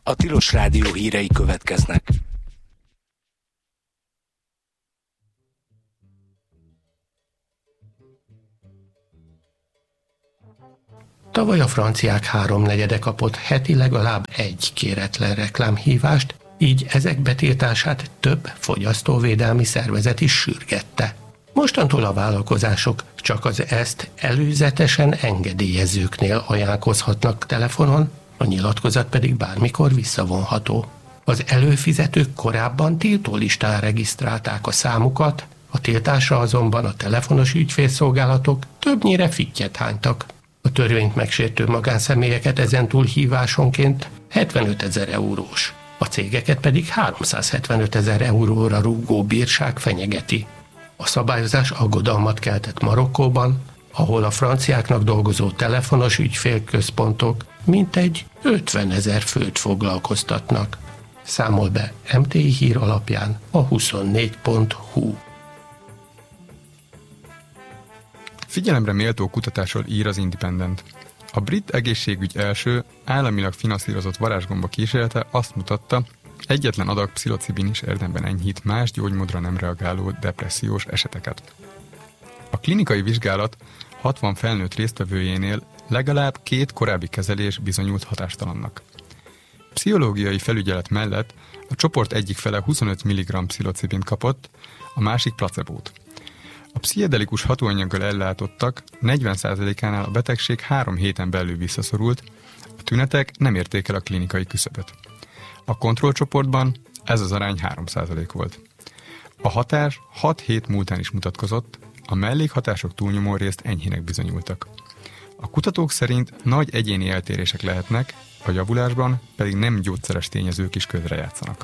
A Tilos Rádió hírei következnek. Tavaly a franciák 3/4 kapott heti legalább egy kéretlen reklámhívást, így ezek betiltását több fogyasztóvédelmi szervezet is sürgette. Mostantól a vállalkozások csak az ezt előzetesen engedélyezőknél ajánlkozhatnak telefonon, a nyilatkozat pedig bármikor visszavonható. Az előfizetők korábban tiltólistán regisztrálták a számukat, a tiltásra azonban a telefonos ügyfélszolgálatok többnyire fittyet hánytak. A törvényt megsértő magánszemélyeket ezentúl hívásonként 75 000 eurós, a cégeket pedig 375 000 euróra rúgó bírság fenyegeti. A szabályozás aggodalmat keltett Marokkóban, ahol a franciáknak dolgozó telefonos ügyfélközpontok mintegy 50 000 főt foglalkoztatnak. Számol be MTI hír alapján a 24.hu. Figyelemre méltó kutatásról ír az Independent. A brit egészségügy első, államilag finanszírozott varázsgomba kísérlete azt mutatta, egyetlen adag pszilocibin is érdemben enyhít más gyógymódra nem reagáló depressziós eseteket. A klinikai vizsgálat 60 felnőtt résztvevőjénél legalább 2 korábbi kezelés bizonyult hatástalannak. Pszichológiai felügyelet mellett a csoport egyik fele 25 mg pszilocibint kapott, a másik placebót. A pszichedelikus hatóanyaggal ellátottak 40%-ánál a betegség 3 héten belül visszaszorult, a tünetek nem érték el a klinikai küszöböt. A kontrollcsoportban ez az arány 3% volt. A hatás 6 hét múltán is mutatkozott, a mellékhatások túlnyomó részt enyhének bizonyultak. A kutatók szerint nagy egyéni eltérések lehetnek, a javulásban pedig nem gyógyszeres tényezők is közrejátszanak.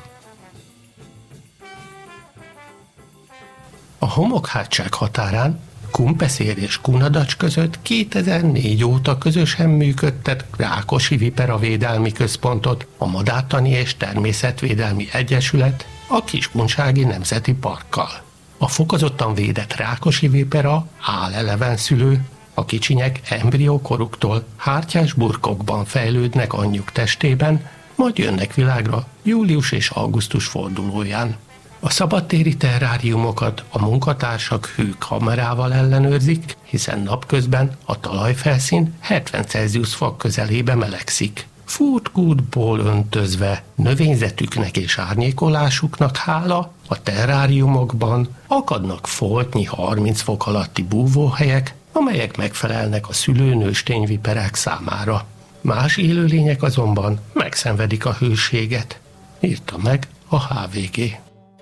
A homokhátság határán Kumpeszér és Kunadacs között 2004 óta közösen működtet Rákosi Vipera Védelmi Központot, a Madártani és Természetvédelmi Egyesület a Kiskunsági Nemzeti Parkkal. A fokozottan védett Rákosi Vipera állelevenszülő, a kicsinyek embriókoruktól hártyás burkokban fejlődnek anyjuk testében, majd jönnek világra július és augusztus fordulóján. A szabadtéri terráriumokat a munkatársak hű kamerával ellenőrzik, hiszen napközben a talajfelszín 70 Celsius fok közelébe melegszik. Furtkútból öntözve, növényzetüknek és árnyékolásuknak hála, a terráriumokban akadnak foltnyi 30 fok alatti búvóhelyek, amelyek megfelelnek a szülőnőstényviperák számára. Más élőlények azonban megszenvedik a hőséget, írta meg a HVG.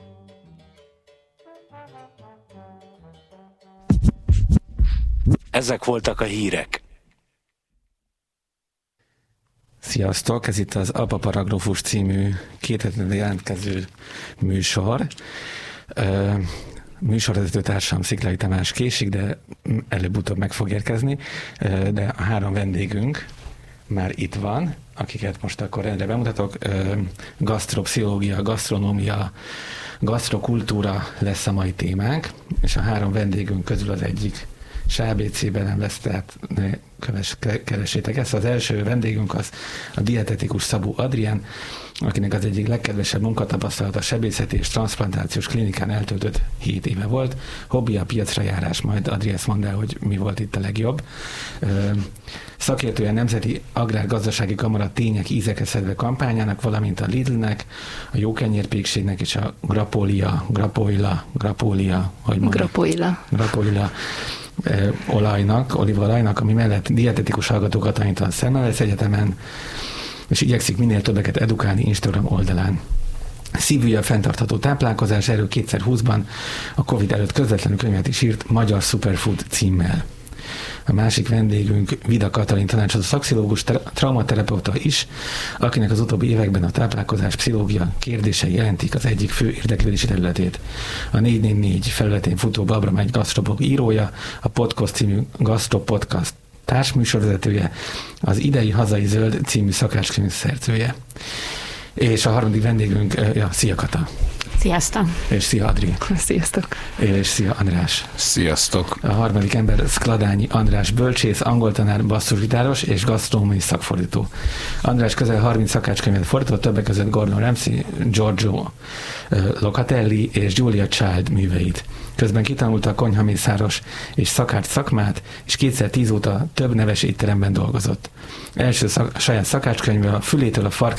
Ezek voltak a hírek. Sziasztok, ez itt az Apaparagrafus című 2 hetente jelentkező műsor. Műsorvezető társam Sziklai Tamás késik, de előbb-utóbb meg fog érkezni. De a 3 vendégünk már itt van, akiket most akkor rendre bemutatok. Gasztropszichológia, gasztronómia, gasztrokultúra lesz a mai témánk, és a 3 vendégünk közül az egyik se ABC-ben nem lesz, tehát ne keressétek ezt. Az első vendégünk az a dietetikus Szabó Adrián, akinek az egyik legkedvesebb munkatapasztalata a sebészeti és transzplantációs klinikán eltöltött 7 éve volt. Hobbi a piacra járás, majd Adrián mondd el, hogy mi volt itt a legjobb. Szakértője Nemzeti Agrárgazdasági Kamara Tények ízekre szedve kampányának, valamint a Lidlnek, a Jókenyérpékségnek és a Grapoila olívaolajnak, ami mellett dietetikus hallgatókat tanít a Semmelweis Egyetemen, és igyekszik minél többeket edukálni Instagram oldalán. Szívügye a fenntartható táplálkozás, erről 2020-ban a Covid előtt közvetlenül könyvet is írt Magyar Superfood címmel. A másik vendégünk Vida Katalin tanácsadó szakszilógus, traumaterapeuta is, akinek az utóbbi években a táplálkozás pszichológia kérdései jelentik az egyik fő érdeklődési területét. A 444 felületén futó Babra egy gasztroblog írója, a Podcast című gasztropodcast társműsorvezetője, az idei Hazai Zöld című szakácskönyv szerzője. És a harmadik vendégünk, szia Kata! Sziasztok! És szia Adri! Sziasztok! És szia András! Sziasztok! A harmadik ember Szkladányi András bölcsész, angoltanár, basszusgitáros és gasztronómiai szakfordító. András közel 30 szakácskönyvet fordított, többek között Gordon Ramsay, Giorgio Locatelli és Julia Child műveit. Közben kitanulta a konyhamészáros és szakács szakmát, és 2010 óta több neves étteremben dolgozott. Első saját szakácskönyve a Fülétől a